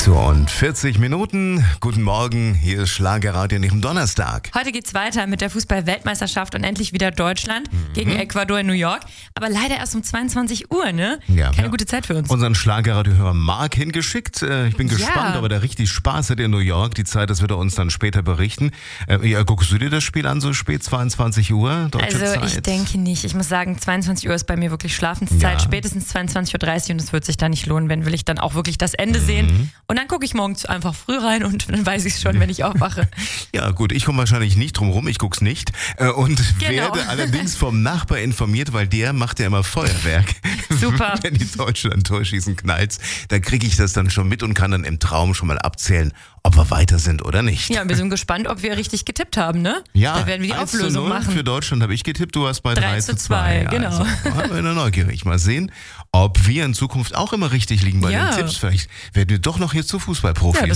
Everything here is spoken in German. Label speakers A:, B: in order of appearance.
A: 8:40. Guten Morgen, hier ist Schlagerradio an diesem Donnerstag.
B: Heute geht's weiter mit der Fußball-Weltmeisterschaft und endlich wieder Deutschland gegen Ecuador in New York. Aber leider erst um 22 Uhr, ne?
A: Ja,
B: Keine gute Zeit für uns.
A: Unseren Schlagerradiohörer Marc hingeschickt. Ich bin gespannt, ob er da richtig Spaß hat in New York. Die Zeit, das wird er uns dann später berichten. Guckst du dir das Spiel an, so spät, 22 Uhr, deutsche Zeit?
B: Also ich denke nicht. Ich muss sagen, 22 Uhr ist bei mir wirklich Schlafenszeit.
A: Ja.
B: Spätestens 22:30 Uhr und es wird sich da nicht lohnen. Wenn will ich dann auch wirklich das Ende sehen. Und dann gucke ich morgens einfach früh rein und dann weiß ich es schon, wenn ich aufwache.
A: Ja gut, ich komme wahrscheinlich nicht drum rum, ich guck's nicht. Und
B: Genau.
A: werde allerdings vom Nachbar informiert, weil der macht ja immer Feuerwerk.
B: Super.
A: Wenn die Deutschen ein Tor schießen, knallt's. Da kriege ich das dann schon mit und kann dann im Traum schon mal abzählen, ob wir weiter sind oder nicht.
B: Ja, wir sind gespannt, ob wir richtig getippt haben, ne?
A: Ja,
B: Da werden wir die
A: 1:0
B: Auflösung machen.
A: Für Deutschland habe ich getippt, du hast bei
B: 3:2, genau.
A: Also, wir sind neugierig. Mal sehen, ob wir in Zukunft auch immer richtig liegen bei
B: Ja.
A: den Tipps. Vielleicht werden wir doch noch hier zu Fußballprofis.
B: Ja,